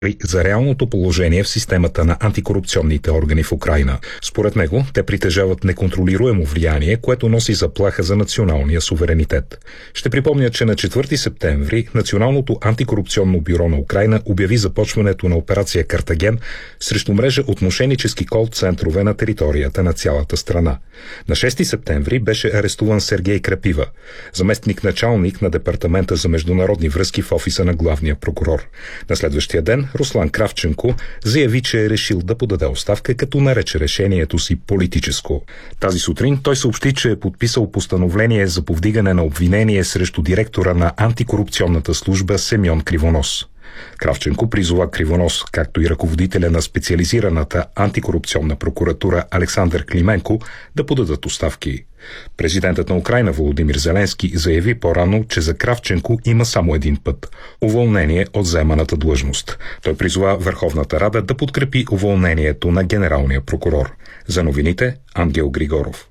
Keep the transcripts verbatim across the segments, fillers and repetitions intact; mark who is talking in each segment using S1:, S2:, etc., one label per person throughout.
S1: за реалното положение в системата на антикорупционните органи в Украйна. Според него, те притежават неконтролируемо влияние, което носи заплаха за националния суверенитет. Ще припомня, че на четвърти септември Националното антикорупционно бюро на Украйна обяви започването на операция Картаген срещу мрежа от мошенически кол-центрове на територията на цялата страна. На шести септември беше арестуван Сергей Крапива, заместник-началник на Департамента за международни връзки в офиса на главния прокурор. На следващия ден Руслан Кравченко заяви, че е решил да подаде оставка, като нарече решението си политическо. Тази сутрин той съобщи, че е подписал постановление за повдигане на обвинение срещу директора на антикорупционната служба Семьон Кривонос. Кравченко призова Кривонос, както и ръководителя на специализираната антикорупционна прокуратура Александър Клименко, да подадат оставки. Президентът на Украйна Володимир Зеленски заяви по-рано, че за Кравченко има само един път – уволнение от заеманата длъжност. Той призова Върховната Рада да подкрепи уволнението на генералния прокурор. За новините – Ангел Григоров.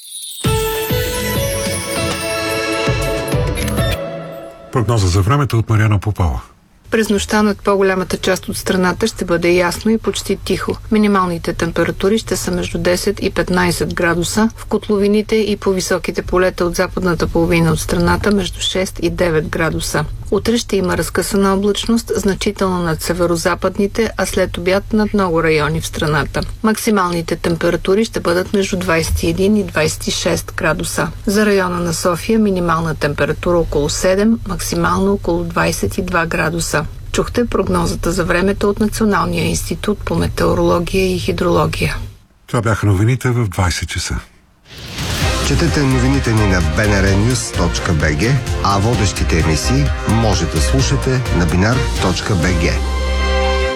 S2: Прогноза за времето от Мариана Попова.
S3: През нощта над по-голямата част от страната ще бъде ясно и почти тихо. Минималните температури ще са между десет и петнайсет градуса, в котловините и по високите полета от западната половина от страната между шест и девет градуса. Утре ще има разкъсана облачност, значително над северозападните, а след обяд над много райони в страната. Максималните температури ще бъдат между двайсет и един и двайсет и шест градуса. За района на София минимална температура около седем, максимално около двайсет и два градуса. Чухте прогнозата за времето от Националния институт по метеорология и хидрология.
S2: Това бяха новините в двайсет часа.
S4: Четете новините ни на би ен ар нюз точка би джи, а водещите емисии може да слушате на бинар точка би джи.